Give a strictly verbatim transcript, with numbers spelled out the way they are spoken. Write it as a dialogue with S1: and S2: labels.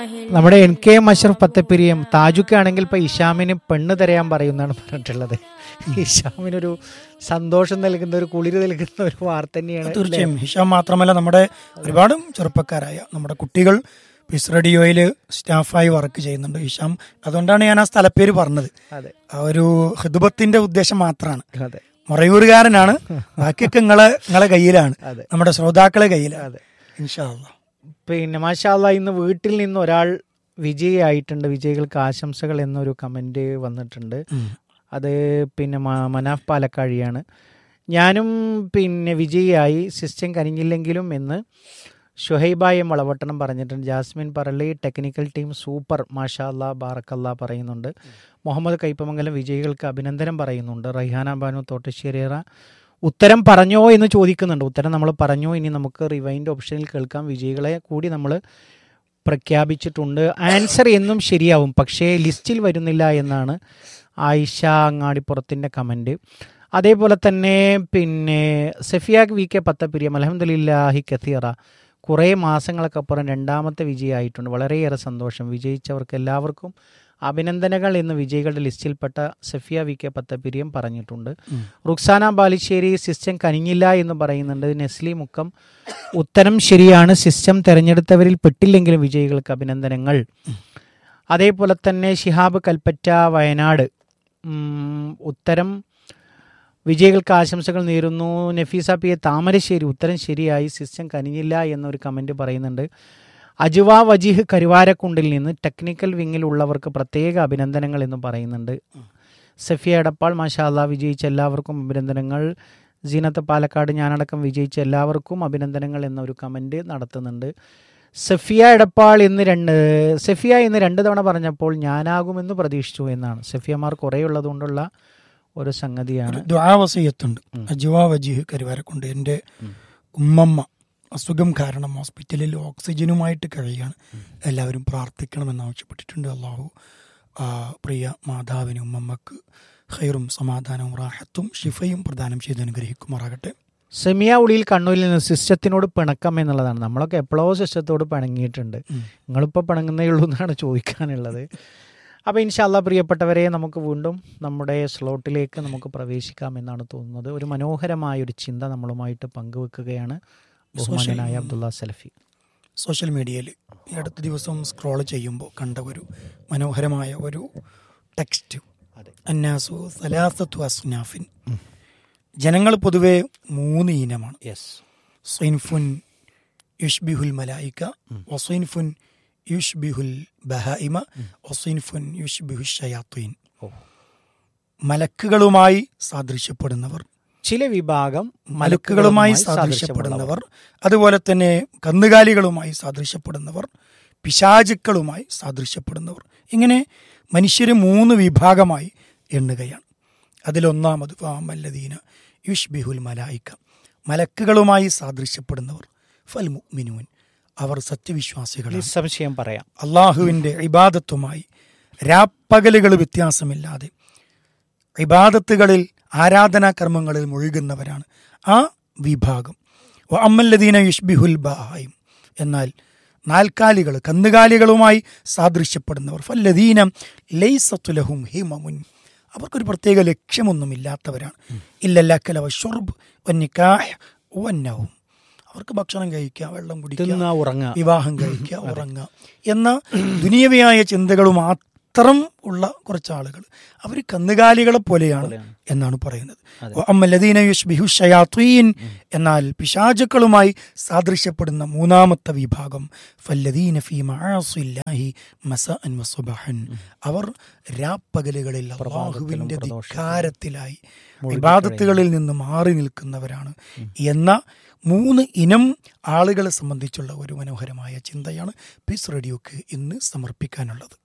S1: നമ്മുടെ N K M Ashraf Pathappiriyam താജുക്കാണെങ്കിൽ ഇപ്പൊ ഇഷാമിന് പെണ്ണ് തരയാൻ പറയുന്നതാണ് പറഞ്ഞിട്ടുള്ളത്. ഇഷാമിനൊരു സന്തോഷം നൽകുന്ന ഒരു കുളിര് നൽകുന്ന ഒരു വാർത്ത തന്നെയാണ്.
S2: തീർച്ചയായും ഹിഷാം മാത്രമല്ല നമ്മുടെ ഒരുപാട് ചെറുപ്പക്കാരായ നമ്മുടെ കുട്ടികൾ പീസ് റേഡിയോയിൽ സ്റ്റാഫായി വർക്ക് ചെയ്യുന്നുണ്ട് ഹിഷാം. അതുകൊണ്ടാണ് ഞാൻ ആ സ്ഥലപ്പേര് പറഞ്ഞത്. ആ ഒരു ഹിദ്ബത്തിന്റെ ഉദ്ദേശം മാത്രമാണ്.
S1: അതെ,
S2: മറയൂരുകാരനാണ്. ബാക്കിയൊക്കെ നിങ്ങളെ നിങ്ങളെ കയ്യിലാണ്, നമ്മുടെ ശ്രോതാക്കളെ കയ്യിലാണ്. ഇൻഷാ അല്ലാഹ്.
S1: പിന്നെ മാഷാ അല്ലാഹ് ഇന്ന് വീട്ടിൽ നിന്ന് ഒരാൾ വിജയിയായിട്ടുണ്ട്. വിജയികൾക്ക് ആശംസകൾ എന്നൊരു കമന്റ് വന്നിട്ടുണ്ട്. അത് പിന്നെ മനാഫ് പാലക്കാഴിയാണ്. ഞാനും പിന്നെ വിജയിയായി, സിസ്റ്റം കനിഞ്ഞില്ലെങ്കിലും എന്ന് ഷുഹൈബായ വളവട്ടണം പറഞ്ഞിട്ടുണ്ട്. Jasmine Parali technical team super മാഷാ അല്ലാ ബാറക്കല്ലാ പറയുന്നുണ്ട്. മുഹമ്മദ് കൈപ്പമംഗലം വിജയികൾക്ക് അഭിനന്ദനം പറയുന്നുണ്ട്. റൈഹാന ബാനു തോട്ടശ്ശേരിയറ ഉത്തരം പറഞ്ഞോ എന്ന് ചോദിക്കുന്നുണ്ട്. ഉത്തരം നമ്മൾ പറഞ്ഞു. ഇനി നമുക്ക് റിവൈൻഡ് ഓപ്ഷനിൽ കേൾക്കാം. വിജയികളെ കൂടി നമ്മൾ പ്രഖ്യാപിച്ചിട്ടുണ്ട്. ആൻസർ എന്നും ശരിയാവും, പക്ഷേ ലിസ്റ്റിൽ വരുന്നില്ല എന്നാണ് ആയിഷ അങ്ങാടിപ്പുറത്തിൻ്റെ കമൻറ്റ്. അതേപോലെ തന്നെ പിന്നെ സഫിയാഖ് വി കെ പത്തപ്പിരിയം അൽഹംദുലില്ലാഹി കത്തീറ കുറേ മാസങ്ങൾക്കപ്പുറം രണ്ടാമത്തെ വിജയമായിട്ടുണ്ട്. വളരെയേറെ സന്തോഷം. വിജയിച്ചവർക്ക് എല്ലാവർക്കും അഭിനന്ദനങ്ങൾ എന്ന് വിജയികളുടെ ലിസ്റ്റിൽപ്പെട്ട സഫിയ വി കെ പത്തപ്പിരിയം പറഞ്ഞിട്ടുണ്ട്. റുക്സാന ബാലിശ്ശേരി സിസ്റ്റം കനിഞ്ഞില്ല എന്ന് പറയുന്നുണ്ട്. നെസ്ലി മുക്കം ഉത്തരം ശരിയാണ്, സിസ്റ്റം തിരഞ്ഞെടുത്തവരിൽ പെട്ടില്ലെങ്കിലും വിജയികൾക്ക് അഭിനന്ദനങ്ങൾ. അതേപോലെ തന്നെ ഷിഹാബ് കൽപ്പറ്റ വയനാട് ഉത്തരം വിജയികൾക്ക് ആശംസകൾ നേരുന്നു. നഫീസ പി എ താമരശ്ശേരി ഉത്തരം ശരിയായി, സിസ്റ്റം കനിഞ്ഞില്ല എന്നൊരു കമൻറ്റ് പറയുന്നുണ്ട്. അജുവ വജീഹ് കരുവാരക്കുണ്ടിൽ നിന്ന് ടെക്നിക്കൽ വിങ്ങിൽ ഉള്ളവർക്ക് പ്രത്യേക അഭിനന്ദനങ്ങൾ എന്ന് പറയുന്നുണ്ട്. സഫിയ എടപ്പാൾ മാഷാ അല്ലാഹ് വിജയിച്ച എല്ലാവർക്കും അഭിനന്ദനങ്ങൾ. സീനത്ത് പാലക്കാട് ഞാനടക്കം വിജയിച്ച എല്ലാവർക്കും അഭിനന്ദനങ്ങൾ എന്നൊരു കമൻറ്റ് നടത്തുന്നുണ്ട്. സഫിയ എടപ്പാൾ എന്ന് രണ്ട് സഫിയ എന്ന് രണ്ട് തവണ പറഞ്ഞപ്പോൾ ഞാനാകുമെന്ന് പ്രതീക്ഷിച്ചു എന്നാണ്. സഫിയമാർ കുറേ ഉള്ളതുകൊണ്ടുള്ള ഒരു സംഗതിയാണ്.
S2: ദുആവസിയത്തുണ്ട്. അജുവ വജീഹ് കരുവാരക്കുണ്ട്. എൻ്റെ ഉമ്മമ്മ അസുഖം കാരണം ഹോസ്പിറ്റലിൽ ഓക്സിജനുമായിട്ട് കഴിയാണ്. എല്ലാവരും പ്രാർത്ഥിക്കണമെന്ന് ആവശ്യപ്പെട്ടിട്ടുണ്ട്. അള്ളാഹു പ്രിയ മാതാവിനും ഉമ്മമ്മക്ക് ഖൈറും സമാധാനവും റാഹത്തും ഷിഫയും പ്രദാനം ചെയ്ത് അനുഗ്രഹിക്കുമാറാകട്ടെ.
S1: സെമിയ ഉളിയിൽ കണ്ണൂരിൽ നിന്ന് സിസ്റ്റത്തിനോട് പിണക്കം എന്നുള്ളതാണ്. നമ്മളൊക്കെ എപ്പോഴോ സിസ്റ്റത്തോട് പിണങ്ങിയിട്ടുണ്ട്. നിങ്ങളിപ്പോൾ പിണങ്ങുന്നേ ഉള്ളൂ എന്നാണ് ചോദിക്കാനുള്ളത്. അപ്പോൾ ഇൻഷാ അല്ലാഹ് പ്രിയപ്പെട്ടവരെ, നമുക്ക് വീണ്ടും നമ്മുടെ സ്ലോട്ടിലേക്ക് നമുക്ക് പ്രവേശിക്കാം എന്നാണ് തോന്നുന്നത്. ഒരു മനോഹരമായ ഒരു ചിന്ത നമ്മളുമായിട്ട് പങ്കുവെക്കുകയാണ് ബഹുമാനനായ അബ്ദുള്ള സലഫി.
S2: സോഷ്യൽ മീഡിയയിൽ ഈ അടുത്ത ദിവസം സ്ക്രോൾ ചെയ്യുമ്പോൾ കണ്ട ഒരു മനോഹരമായ ഒരു ടെക്സ്റ്റ്. അന്നാസു സലാസത്തു അസ്നാഫിൻ, ജനങ്ങൾ പൊതുവെ മൂന്ന് ഇനമാണ്. സ്വൈൻഫുൻ യുഷ്ബിഹുൽ മലായിക, വസ്വൈൻഫുൻ യുഷ്ബിഹുൽ ബഹായിമ, വസ്വൈൻഫുൻ യുഷ്ബിഹുൽ ഷയാത്തീൻ. മലക്കുകളുമായി സാദൃശ്യപ്പെടുന്നവർ,
S1: ചില വിഭാഗം
S2: മലക്കുകളുമായി സാദൃശ്യപ്പെടുന്നവർ, അതുപോലെ തന്നെ കന്നുകാലികളുമായി സാദൃശ്യപ്പെടുന്നവർ, പിശാചുക്കളുമായി സാദൃശ്യപ്പെടുന്നവർ. ഇങ്ങനെ മനുഷ്യരെ മൂന്ന് വിഭാഗമായി എണ്ണുകയാണ്. അതിലൊന്നാമത് ഫഅമ്മല്ലദീന യുഷ്ബിഹുൽ മലായിക, മലക്കുകളുമായി സാദൃശ്യപ്പെടുന്നവർ. ഫൽ മുഅ്മിനൂൻ, അവർ സത്യവിശ്വാസികളാണ്.
S1: സംശയം പറയാം.
S2: അള്ളാഹുവിൻ്റെ ഇബാദത്തുമായി രാപ്പകലുകൾ വ്യത്യാസമില്ലാതെ ഇബാദത്തുകളിൽ ആരാധനാകർമ്മങ്ങളിൽ മുഴുകുന്നവരാണ് ആ വിഭാഗം. വഅമ്മല്ലദീന യുഷ്ബിഹുൽ ബഹായിം, എന്നാൽ നാൽക്കാലികൾ കന്നുകാലികളുമായി സാദൃശ്യപ്പെടുന്നവർ. ഫല്ലദീന ലൈസത്തു ലഹും ഹിമമുൻ, അവർക്കൊരു പ്രത്യേക ലക്ഷ്യമൊന്നുമില്ലാത്തവരാണ്. ഇല്ലല്ലക്കല വശുർബ് വന്നിക്കാഹ് വന്നവും, അവർക്ക് ഭക്ഷണം കഴിക്കുക, വെള്ളം കുടിക്കുക,
S1: ഉറങ്ങുക,
S2: വിവാഹം കഴിക്കുക, ഉറങ്ങുക എന്ന ദുനിയവിയായ ചിന്തകൾ മാത്രം ഉള്ള കുറച്ച് ആളുകൾ, അവർ കന്നുകാലികളെ പോലെയാണ് എന്നാണ് പറയുന്നത്. അമ്മല്ലദീന യുഷ്ബിഹു ഷയാത്തീൻ, എന്നാൽ പിശാചുക്കളുമായി സാദൃശ്യപ്പെടുന്ന മൂന്നാമത്തെ വിഭാഗം ഫല്ലദീന ഫീ മആസില്ലാഹി മസഅൻ വസുബഹൻ, അവർ രാപ്പകലുകളിൽ അല്ലാഹുവിൻ്റെ ധിക്കാരത്തിലായി ഇബാദത്തുകളിൽ നിന്ന് മാറി നിൽക്കുന്നവരാണ് എന്ന മൂന്ന് ഇനം ആളുകളെ സംബന്ധിച്ചുള്ള ഒരു മനോഹരമായ ചിന്തയാണ് പീസ് റേഡിയോക്ക് ഇന്ന് സമർപ്പിക്കാനുള്ളത്.